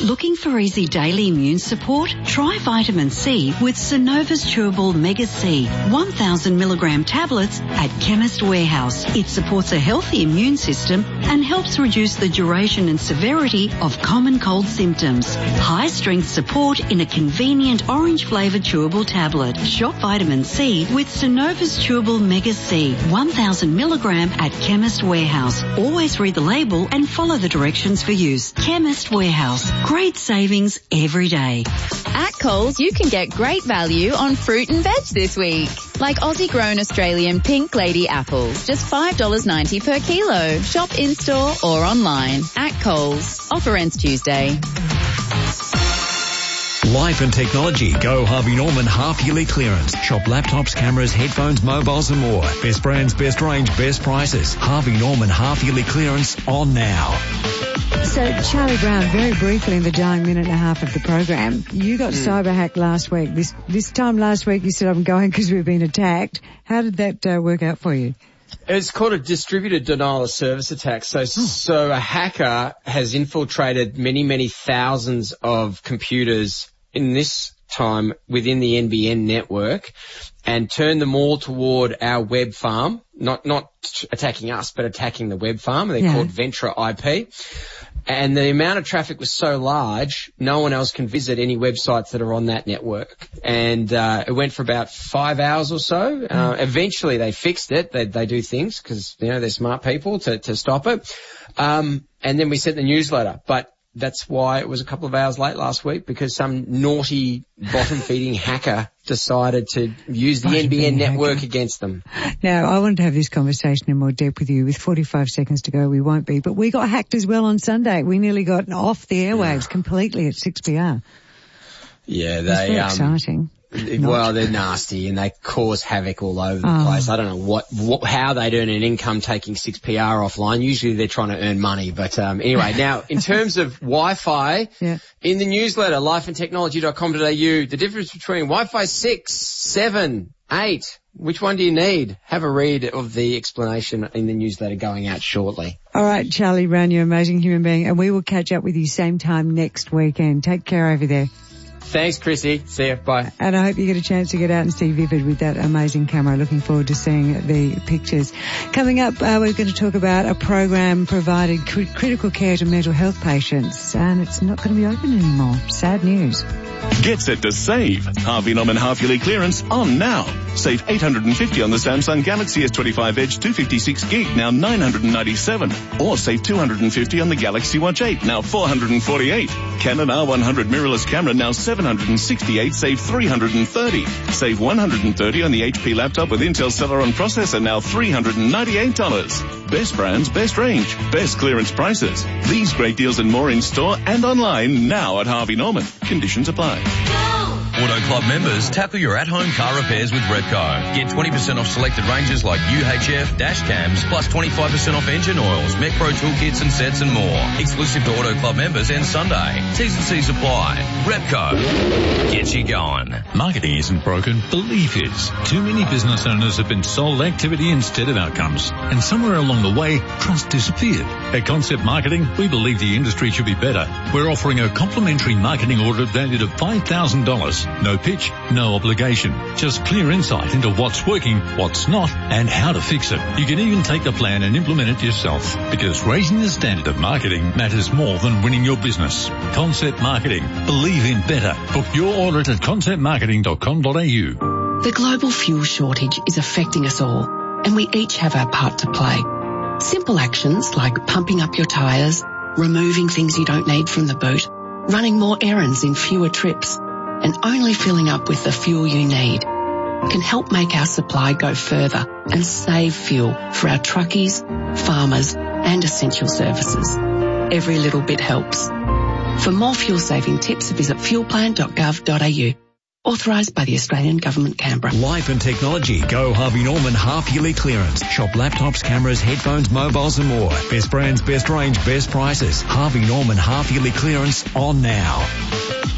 Looking for easy daily immune support? Try vitamin C with Synova's Chewable Mega C 1000 milligram tablets at Chemist Warehouse. It supports a healthy immune system and helps reduce the duration and severity of common cold symptoms. High strength support in a convenient orange flavoured chewable tablet. Shop vitamin C with Synova's Chewable Mega C 1000 milligram at Chemist Warehouse. Always read the label and follow the directions for use. Chemist Warehouse. Great savings every day. At Coles, you can get great value on fruit and veg this week. Like Aussie-grown Australian pink lady apples, just $5.90 per kilo. Shop in-store or online. At Coles. Offer ends Tuesday. Life and Technology. Go Harvey Norman half-yearly clearance. Shop laptops, cameras, headphones, mobiles and more. Best brands, best range, best prices. Harvey Norman half-yearly clearance on now. So, Charlie Brown, very briefly in the dying minute and a half of the program, you got cyber hacked last week. This time last week you said, I'm going because we've been attacked. How did that work out for you? It's called a distributed denial of service attack. So a hacker has infiltrated many thousands of computers in this time within the NBN network and turned them all toward our web farm, not attacking us, but attacking the web farm. They're called Ventra IP. And the amount of traffic was so large, no one else can visit any websites that are on that network. And it went for about 5 hours or so. Eventually they fixed it. They do things because, they're smart people to stop it. And then we sent the newsletter. But that's why it was a couple of hours late last week, because some naughty bottom-feeding hacker decided to use the NBN network against them. Now, I wanted to have this conversation in more depth with you. With 45 seconds to go, we won't be. But we got hacked as well on Sunday. We nearly got off the airwaves completely at 6PR. Yeah, That's very exciting. Well, they're nasty and they cause havoc all over the place. I don't know how they'd earn an income taking 6PR offline. Usually they're trying to earn money. But anyway, now in terms of Wi-Fi, in the newsletter, lifeandtechnology.com.au, the difference between Wi-Fi 6, 7, 8, which one do you need? Have a read of the explanation in the newsletter going out shortly. All right, Charlie Brown, you're an amazing human being, and we will catch up with you same time next weekend. Take care over there. Thanks, Chrissy. See you. Bye. And I hope you get a chance to get out and see Vivid with that amazing camera. Looking forward to seeing the pictures. Coming up, we're going to talk about a program providing critical care to mental health patients, and it's not going to be open anymore. Sad news. Get set to save. Harvey Norman half-yearly clearance on now. Save $850 on the Samsung Galaxy S25 Edge 256 gig, now $997. Or save $250 on the Galaxy Watch 8, now $448. Canon R100 mirrorless camera, now $768, save $330. Save $130 on the HP laptop with Intel Celeron processor, now $398. Best brands, best range, best clearance prices. These great deals and more in store and online now at Harvey Norman. Conditions apply. Auto Club members, tackle your at-home car repairs with Repco. Get 20% off selected ranges like UHF, dash cams, plus 25% off engine oils, Metpro toolkits and sets and more. Exclusive to Auto Club members and Sunday. T's and C's apply. Repco. Get you going. Marketing isn't broken, belief is. Too many business owners have been sold activity instead of outcomes. And somewhere along the way, trust disappeared. At Concept Marketing, we believe the industry should be better. We're offering a complimentary marketing audit valued at $5,000. No pitch, no obligation. Just clear insight into what's working, what's not, and how to fix it. You can even take the plan and implement it yourself, because raising the standard of marketing matters more than winning your business. Concept Marketing. Believe in better. Book your audit at conceptmarketing.com.au. The global fuel shortage is affecting us all, and we each have our part to play. Simple actions like pumping up your tyres, removing things you don't need from the boot, running more errands in fewer trips, and only filling up with the fuel you need can help make our supply go further and save fuel for our truckies, farmers and essential services. Every little bit helps. For more fuel-saving tips, visit fuelplan.gov.au. Authorised by the Australian Government, Canberra. Life and Technology. Go Harvey Norman half-yearly clearance. Shop laptops, cameras, headphones, mobiles and more. Best brands, best range, best prices. Harvey Norman half-yearly clearance on now.